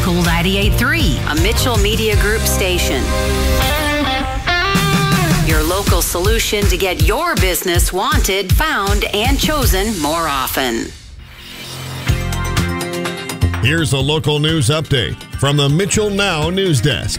Cool 98.3, a Mitchell Media Group station. Your local solution to get your business wanted, found, and chosen more often. Here's a local news update from the Mitchell Now News Desk.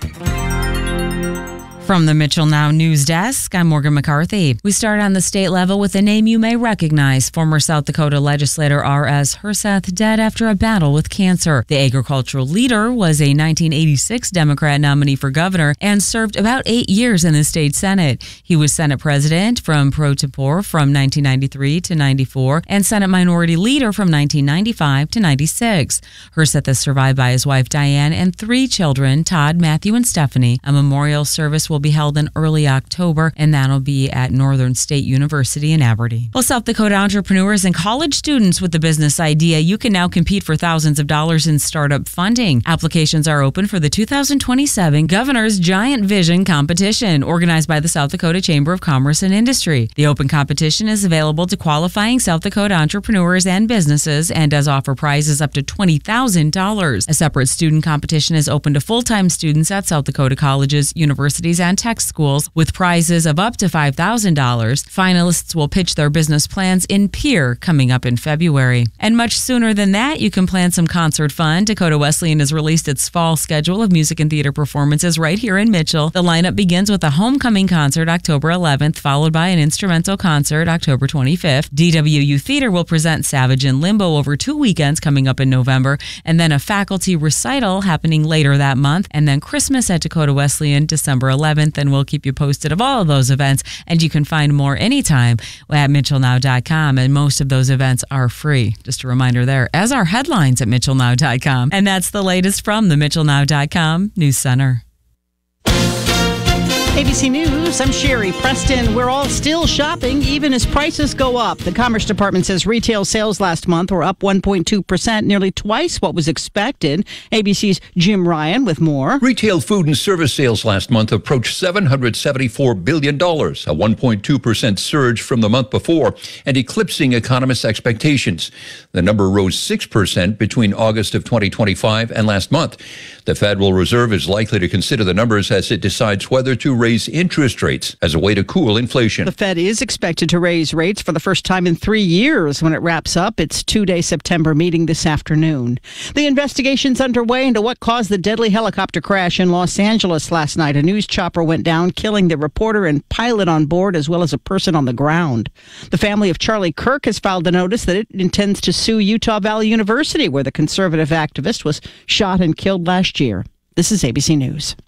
From the Mitchell Now News Desk, I'm Morgan McCarthy. We start on the state level with a name you may recognize. Former South Dakota legislator R.S. Herseth dead after a battle with cancer. The agricultural leader was a 1986 Democrat nominee for governor and served about 8 years in the state Senate. He was Senate president from pro tempore from 1993 to 94 and Senate minority leader from 1995 to 96. Herseth is survived by his wife Diane and 3 children, Todd, Matthew, and Stephanie. A memorial service will be held in early October, and that'll be at Northern State University in Aberdeen. Well, South Dakota entrepreneurs and college students with the business idea, you can now compete for thousands of dollars in startup funding. Applications are open for the 2027 Governor's Giant Vision Competition, organized by the South Dakota Chamber of Commerce and Industry. The open competition is available to qualifying South Dakota entrepreneurs and businesses and does offer prizes up to $20,000. A separate student competition is open to full-time students at South Dakota colleges, universities, and tech schools with prizes of up to $5,000. Finalists will pitch their business plans in Pierre coming up in February. And much sooner than that, you can plan some concert fun. Dakota Wesleyan has released its fall schedule of music and theater performances right here in Mitchell. The lineup begins with a homecoming concert October 11th, followed by an instrumental concert October 25th. DWU Theater will present Savage and Limbo over 2 weekends coming up in November, and then a faculty recital happening later that month, and then Christmas at Dakota Wesleyan December 11th. And we'll keep you posted of all of those events, and you can find more anytime at mitchellnow.com, and most of those events are free. Just a reminder there, as are headlines at mitchellnow.com. And that's the latest from the mitchellnow.com News Center. ABC News, I'm Sherry Preston. We're all still shopping, even as prices go up. The Commerce Department says retail sales last month were up 1.2%, nearly twice what was expected. ABC's Jim Ryan with more. Retail food and service sales last month approached $774 billion, a 1.2% surge from the month before, and eclipsing economists' expectations. The number rose 6% between August of 2025 and last month. The Federal Reserve is likely to consider the numbers as it decides whether to raise interest rates as a way to cool inflation. The Fed is expected to raise rates for the first time in 3 years when it wraps up its 2-day September meeting this afternoon. The investigation's underway into what caused the deadly helicopter crash in Los Angeles last night. A news chopper went down, killing the reporter and pilot on board, as well as a person on the ground. The family of Charlie Kirk has filed a notice that it intends to sue Utah Valley University, where the conservative activist was shot and killed last year. This is ABC News.